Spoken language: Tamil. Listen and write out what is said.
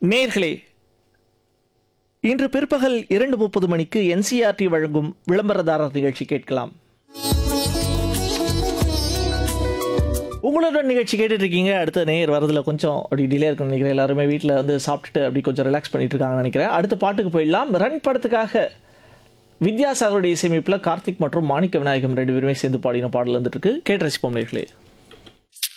நேர்களே, இன்று பிற்பகல் 2:30 மணிக்கு என்சிஆர்டி வழங்கும் விளம்பரதாரர் நிகழ்ச்சி கேட்கலாம். உங்களுடன் நிகழ்ச்சி கேட்டுட்டு இருக்கீங்க. அடுத்த நேயர் வரதுல கொஞ்சம் அப்படி டிலே இருக்குன்னு நினைக்கிறேன். எல்லாருமே வீட்டில் வந்து சாப்பிட்டுட்டு அப்படி கொஞ்சம் ரிலாக்ஸ் பண்ணிட்டு இருக்காங்கன்னு நினைக்கிறேன். அடுத்த பாட்டுக்கு போயிடலாம். ரன் படத்துக்காக வித்யாசாகருடைய இசையமைப்பில் கார்த்திக் மற்றும் மாணிக்க விநாயகம் 2 பேருமே சேர்ந்து பாடின பாடல் வந்துட்டு இருக்கு. கேட்டு ரசிப்போம் நேர்களே.